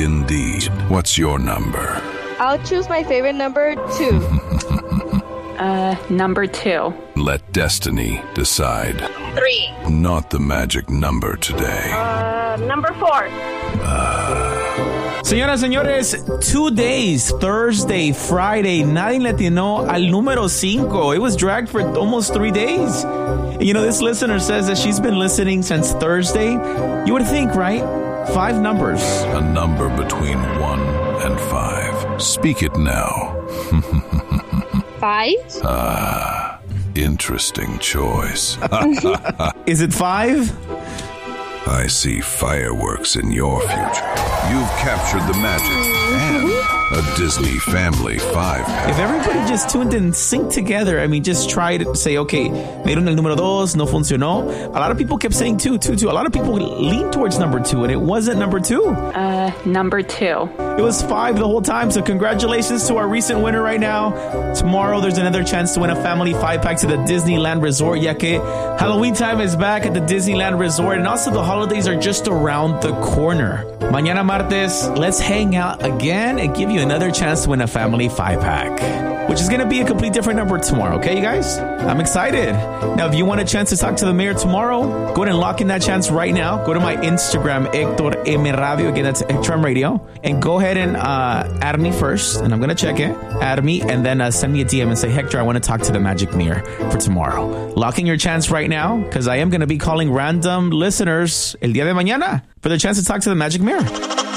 indeed. What's your number? I'll choose my favorite number, 2. Number 2. Let destiny decide. 3. Not the magic number today. Number 4. Señoras, señores, 2 days, Thursday, Friday, nadie le atinó al número 5. It was dragged for almost 3 days. And you know, this listener says that she's been listening since Thursday. You would think, right? 5 numbers. A number between 1 and 5. Speak it now. 5? Interesting choice. Is it 5? I see fireworks in your future. You've captured the magic and a Disney Family 5-pack. If everybody just tuned in, sync together, I mean, just try to say, okay, vieron el número 2, no funcionó. A lot of people kept saying 2. A lot of people leaned towards number 2, and it wasn't number 2. Number 2. It was 5 the whole time, so congratulations to our recent winner right now. Tomorrow, there's another chance to win a family 5-pack to the Disneyland Resort, ya que Halloween time is back at the Disneyland Resort, and also the holidays are just around the corner. Mañana martes, let's hang out again and give you another chance to win a family 5-pack, which is going to be a complete different number tomorrow, okay, you guys? I'm excited. Now, if you want a chance to talk to the mayor tomorrow, go ahead and lock in that chance right now. Go to my Instagram, Hector M. Radio. Again, that's Hector M. Radio. And go ahead and add me first, and I'm going to check it. Add me, and then send me a DM and say, Hector, I want to talk to the Magic Mirror for tomorrow. Lock in your chance right now, because I am going to be calling random listeners el día de mañana for the chance to talk to the Magic Mirror.